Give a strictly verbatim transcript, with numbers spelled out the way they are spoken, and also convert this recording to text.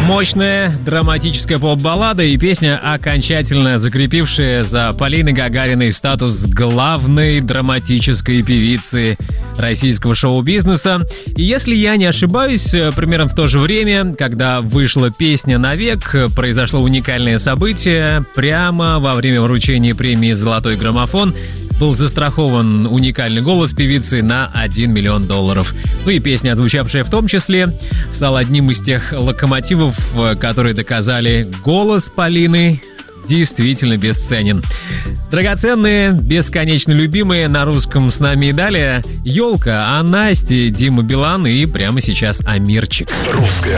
Мощная драматическая поп-баллада и песня, окончательно закрепившая за Полиной Гагариной статус главной драматической певицы российского шоу-бизнеса. И если я не ошибаюсь, примерно в то же время, когда вышла песня «Навек», произошло уникальное событие. Прямо во время вручения премии «Золотой граммофон» был застрахован уникальный голос певицы на один миллион долларов. Ну и песня, отзвучавшая в том числе, стала одним из тех локомотивов, которые доказали: голос Полины действительно бесценен. Драгоценные, бесконечно любимые на русском с нами и далее «Елка», а Насти, Дима Билан и прямо сейчас Амирчик. Русское